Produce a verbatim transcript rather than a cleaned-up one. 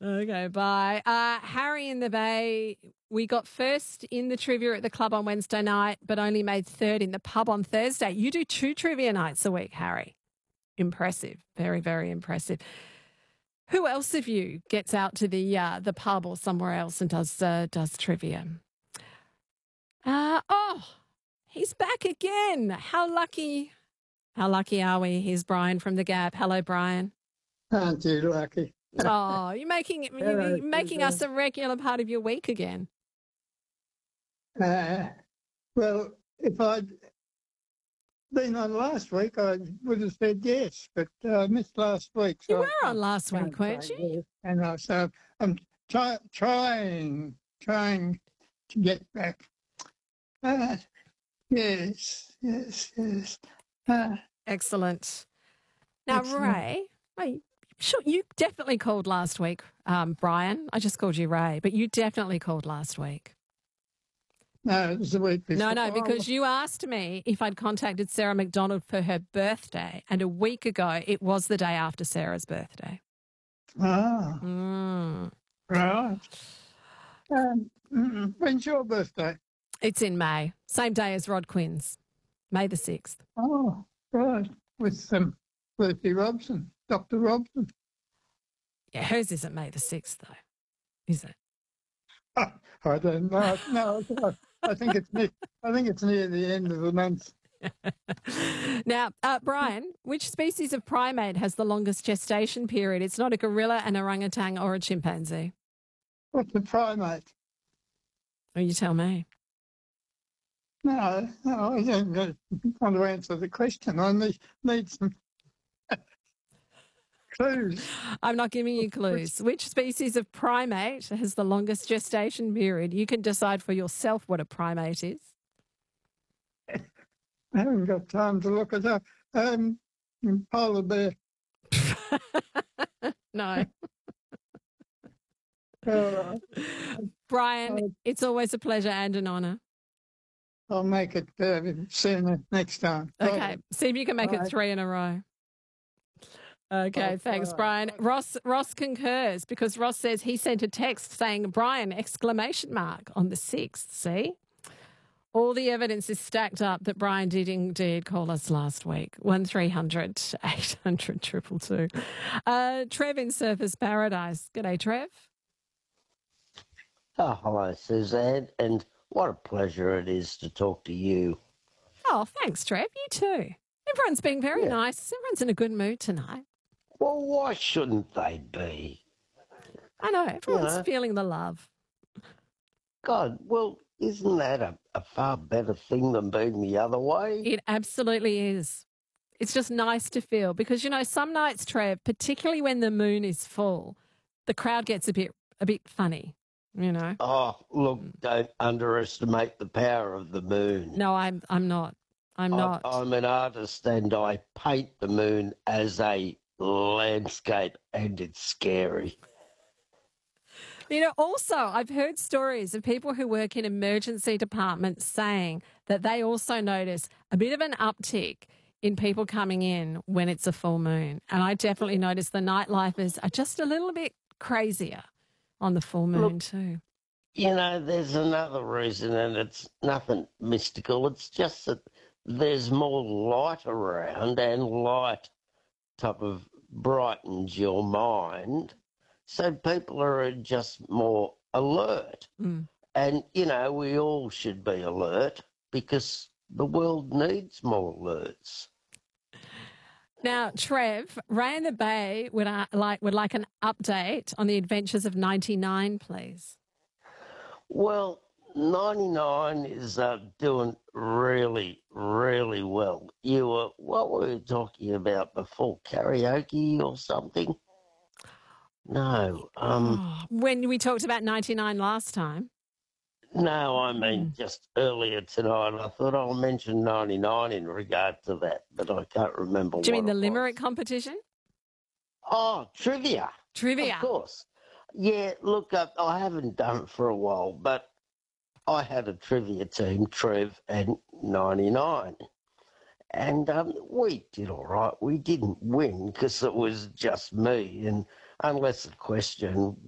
Okay, bye. Uh, Harry in the Bay, we got first in the trivia at the club on Wednesday night, but only made third in the pub on Thursday. You do two trivia nights a week, Harry. Impressive. Very, very impressive. Who else of you gets out to the uh, the pub or somewhere else and does uh, does trivia? Uh, oh, he's back again. How lucky. How lucky are we? Here's Brian from The Gap. Hello, Brian. Aren't you lucky? Oh, you're making you're making us a regular part of your week again. Uh, well, if I'd been on last week, I would have said yes, but uh, I missed last week. So You were on last week, weren't you? Yes. And I, so I'm try, trying, trying to get back. Uh, yes, yes, yes. Uh, Excellent. Now, excellent. Ray, Ray, sure, you definitely called last week, um, Brian. I just called you Ray, but you definitely called last week. No, it was the week before. No, no, because you asked me if I'd contacted Sarah McDonald for her birthday, and a week ago it was the day after Sarah's birthday. Ah, Mm. right. Um, mm, when's your birthday? It's in May, same day as Rod Quinn's, May the sixth. Oh, right. With um, Lucy Robson, Doctor Robson. Yeah, hers isn't May the sixth, though, is it? I don't know. No, I, I think it's near, I think it's near the end of the month. Now, uh, Brian, which species of primate has the longest gestation period? It's not a gorilla, an orangutan, or a chimpanzee. What's a primate? Oh, you tell me. No, no, I don't want to answer the question. I need, need some clues. I'm not giving you clues. Which species of primate has the longest gestation period? You can decide for yourself what a primate is. I haven't got time to look it up. Um, polar bear. No. Uh, Brian, uh, it's always a pleasure and an honour. I'll make it uh, sooner next time. Okay, Right. see if you can make Right. it three in a row. Okay, Oh, thanks, right. Brian. Ross Ross concurs because Ross says he sent a text saying Brian exclamation mark on the sixth. See? All the evidence is stacked up that Brian did indeed call us last week. one three hundred eight hundred two two two. Uh, Trev in Surfers Paradise. G'day, Trev. Oh, hello, Suzanne, and what a pleasure it is to talk to you. Oh, thanks, Trev. You too. Everyone's being very Yeah. nice. Everyone's in a good mood tonight. Well, why shouldn't they be? I know. Everyone's Yeah. feeling the love. God, well, isn't that a, a far better thing than being the other way? It absolutely is. It's just nice to feel because, you know, some nights, Trev, particularly when the moon is full, the crowd gets a bit a bit funny, you know. Oh, look, don't underestimate the power of the moon. No, I'm I'm not. I'm I- not. I'm an artist and I paint the moon as a landscape, and it's scary. You know, also, I've heard stories of people who work in emergency departments saying that they also notice a bit of an uptick in people coming in when it's a full moon. And I definitely notice the nightlifers are just a little bit crazier on the full moon Look, too. You know, there's another reason, and it's nothing mystical. It's just that there's more light around, and light type of brightens your mind. So people are just more alert. Mm. And, you know, we all should be alert because the world needs more alerts. Now, Trev, Ray in the Bay would uh, like would like an update on the adventures of ninety-nine, please. Well, ninety-nine is uh, doing really, really well. You were, what were you talking about before? Karaoke or something? No, um, Oh, when we talked about ninety-nine last time. no, I mean Mm. just earlier tonight. I thought I'll mention ninety-nine in regard to that, but I can't remember Do you what mean the it limerick was. competition? Oh, trivia. Trivia. Of course. Yeah, look, I, I haven't done it for a while, but I had a trivia team, Trev and ninety-nine. And um, we did all right. We didn't win because it was just me. And unless the question